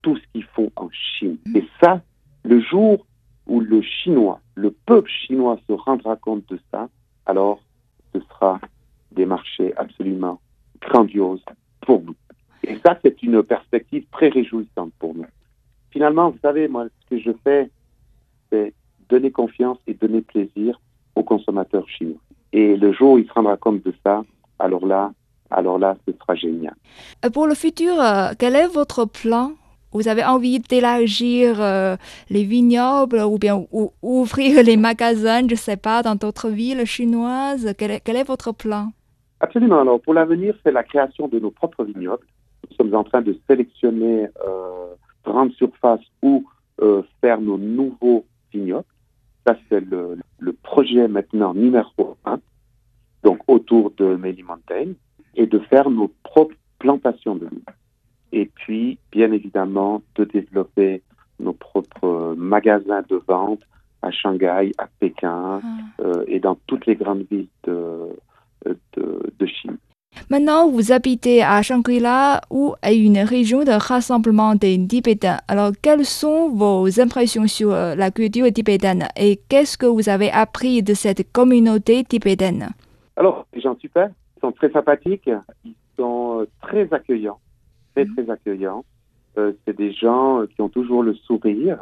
tout ce qu'ils font en Chine. Et ça, le jour où le peuple chinois se rendra compte de ça, alors ce sera des marchés absolument grandioses pour nous. Et ça, c'est une perspective très réjouissante pour nous. Finalement, vous savez, moi, ce que je fais, c'est donner confiance et donner plaisir aux consommateurs chinois. Et le jour où il se rendra compte de ça, alors là, ce sera génial. Pour le futur, quel est votre plan? Vous avez envie d'élargir les vignobles ou bien ouvrir les magasins, je ne sais pas, dans d'autres villes chinoises? Quel est votre plan? Absolument. Alors, pour l'avenir, c'est la création de nos propres vignobles. Nous sommes en train de sélectionner grandes surfaces où faire nos nouveaux vignobles. Ça, c'est le projet maintenant numéro 1, donc autour de Meili Mountain, et de faire nos propres plantations de vignes. Et puis, bien évidemment, de développer nos propres magasins de vente à Shanghai, à Pékin et dans toutes les grandes villes de Chine. Maintenant, vous habitez à Shangri-La, où est une région de rassemblement des Tibétains. Alors, quelles sont vos impressions sur la culture tibétaine et qu'est-ce que vous avez appris de cette communauté tibétaine? Alors, les gens super, ils sont très sympathiques, ils sont très accueillants, très accueillants. C'est des gens qui ont toujours le sourire.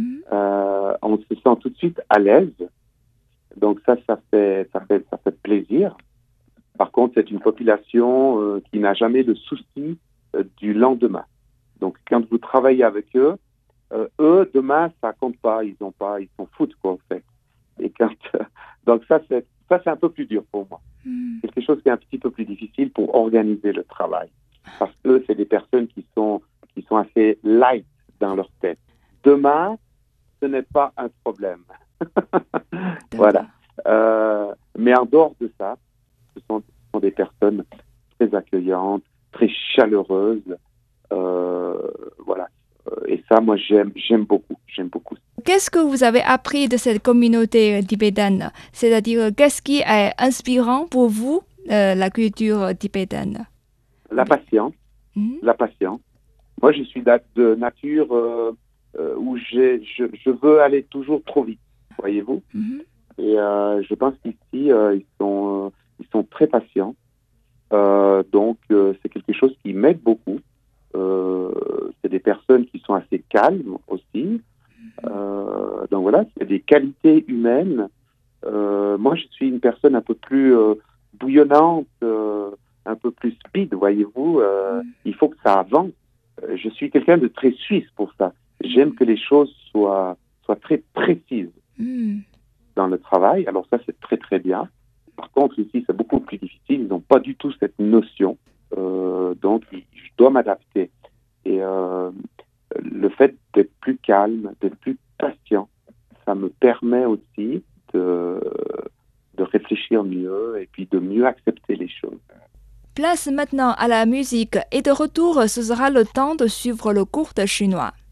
On se sent tout de suite à l'aise. Donc ça fait plaisir. Par contre, c'est une population qui n'a jamais de souci du lendemain. Donc, quand vous travaillez avec eux, demain, ça compte pas. Ils s'en foutent, quoi, en fait. Et donc, ça, c'est un peu plus dur pour moi. Quelque chose qui est un petit peu plus difficile pour organiser le travail. Parce que c'est des personnes qui sont assez light dans leur tête. Demain, ce n'est pas un problème. Voilà. Mais en dehors de ça, ce sont des personnes très accueillantes, très chaleureuses. Voilà. Et ça, moi, j'aime beaucoup. Qu'est-ce que vous avez appris de cette communauté tibétaine? C'est-à-dire, qu'est-ce qui est inspirant pour vous, la culture tibétaine? La patience. La patience. Moi, je suis de nature où je veux aller toujours trop vite, voyez-vous. Et je pense qu'ici, ils sont très patients. Donc, c'est quelque chose qui m'aide beaucoup. C'est des personnes qui sont assez calmes aussi. Donc voilà, c'est des qualités humaines. Moi, je suis une personne un peu plus bouillonnante, un peu plus speed, voyez-vous. Il faut que ça avance. Je suis quelqu'un de très suisse pour ça. J'aime que les choses soient très précises dans le travail. Alors ça, c'est très, très bien. Par contre, ici, c'est beaucoup plus difficile. Ils n'ont pas du tout cette notion. Donc, je dois m'adapter. Et le fait d'être plus calme, d'être plus patient, ça me permet aussi de réfléchir mieux et puis de mieux accepter les choses. Place maintenant à la musique et de retour, ce sera le temps de suivre le cours de chinois.